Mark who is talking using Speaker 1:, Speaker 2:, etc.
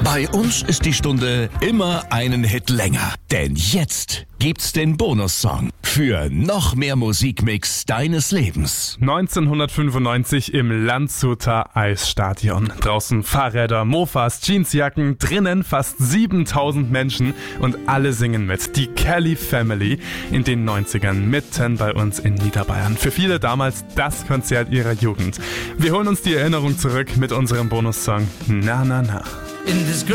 Speaker 1: Bei uns ist die Stunde immer einen Hit länger. Denn jetzt gibt's den Bonussong für noch mehr Musikmix deines Lebens.
Speaker 2: 1995 im Landshuter Eisstadion. Draußen Fahrräder, Mofas, Jeansjacken, drinnen fast 7000 Menschen und alle singen mit. Die Kelly Family in den 90ern, mitten bei uns in Niederbayern. Für viele damals das Konzert ihrer Jugend. Wir holen uns die Erinnerung zurück mit unserem Bonussong Na Na Na.
Speaker 3: In this